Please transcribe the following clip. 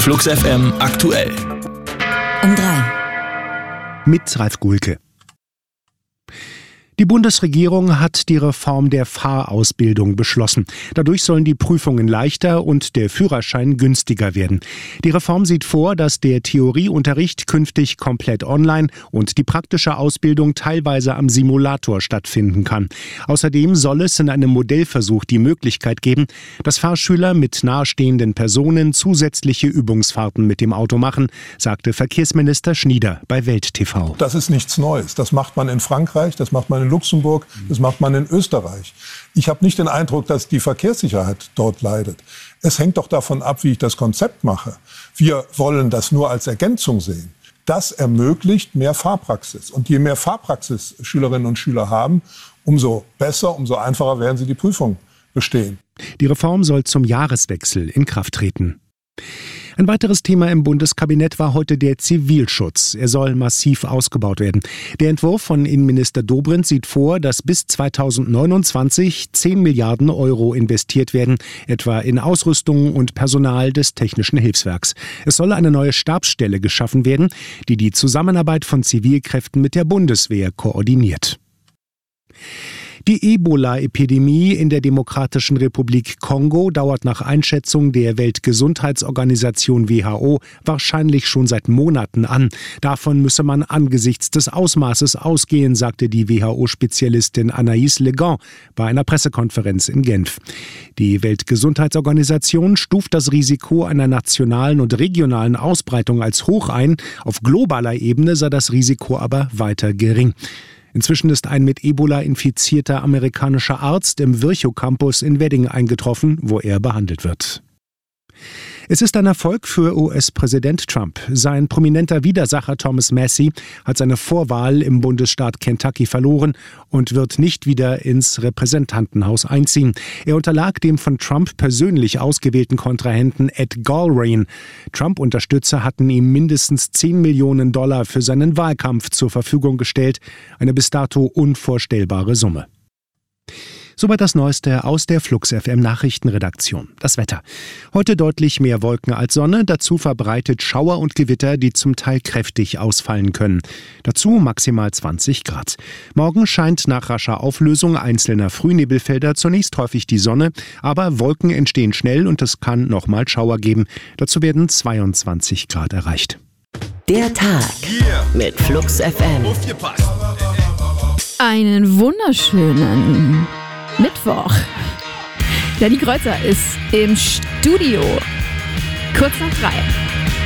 Flux FM aktuell. Um 3. Mit Ralf Gulke. Die Bundesregierung hat die Reform der Fahrausbildung beschlossen. Dadurch sollen die Prüfungen leichter und der Führerschein günstiger werden. Die Reform sieht vor, dass der Theorieunterricht künftig komplett online und die praktische Ausbildung teilweise am Simulator stattfinden kann. Außerdem soll es in einem Modellversuch die Möglichkeit geben, dass Fahrschüler mit nahestehenden Personen zusätzliche Übungsfahrten mit dem Auto machen, sagte Verkehrsminister Schnieder bei Welt TV. Das ist nichts Neues. Das macht man in Frankreich, das macht man in Luxemburg, das macht man in Österreich. Ich habe nicht den Eindruck, dass die Verkehrssicherheit dort leidet. Es hängt doch davon ab, wie ich das Konzept mache. Wir wollen das nur als Ergänzung sehen. Das ermöglicht mehr Fahrpraxis. Und je mehr Fahrpraxis Schülerinnen und Schüler haben, umso besser, umso einfacher werden sie die Prüfung bestehen. Die Reform soll zum Jahreswechsel in Kraft treten. Ein weiteres Thema im Bundeskabinett war heute der Zivilschutz. Er soll massiv ausgebaut werden. Der Entwurf von Innenminister Dobrindt sieht vor, dass bis 2029 10 Milliarden Euro investiert werden, etwa in Ausrüstung und Personal des Technischen Hilfswerks. Es soll eine neue Stabsstelle geschaffen werden, die die Zusammenarbeit von Zivilkräften mit der Bundeswehr koordiniert. Die Ebola-Epidemie in der Demokratischen Republik Kongo dauert nach Einschätzung der Weltgesundheitsorganisation WHO wahrscheinlich schon seit Monaten an. Davon müsse man angesichts des Ausmaßes ausgehen, sagte die WHO-Spezialistin Anaïs Legan bei einer Pressekonferenz in Genf. Die Weltgesundheitsorganisation stuft das Risiko einer nationalen und regionalen Ausbreitung als hoch ein. Auf globaler Ebene sei das Risiko aber weiter gering. Inzwischen ist ein mit Ebola infizierter amerikanischer Arzt im Virchow Campus in Wedding eingetroffen, wo er behandelt wird. Es ist ein Erfolg für US-Präsident Trump. Sein prominenter Widersacher Thomas Massie hat seine Vorwahl im Bundesstaat Kentucky verloren und wird nicht wieder ins Repräsentantenhaus einziehen. Er unterlag dem von Trump persönlich ausgewählten Kontrahenten Ed Galbraith. Trump-Unterstützer hatten ihm mindestens $10 Millionen für seinen Wahlkampf zur Verfügung gestellt. Eine bis dato unvorstellbare Summe. Soweit das Neueste aus der Flux FM Nachrichtenredaktion. Das Wetter. Heute deutlich mehr Wolken als Sonne, dazu verbreitet Schauer und Gewitter, die zum Teil kräftig ausfallen können. Dazu maximal 20 Grad. Morgen scheint nach rascher Auflösung einzelner Frühnebelfelder zunächst häufig die Sonne, aber Wolken entstehen schnell und es kann nochmal Schauer geben. Dazu werden 22 Grad erreicht. Der Tag mit Flux FM. Einen wunderschönen Mittwoch. Danny Kreuzer ist im Studio. Kurz nach 3.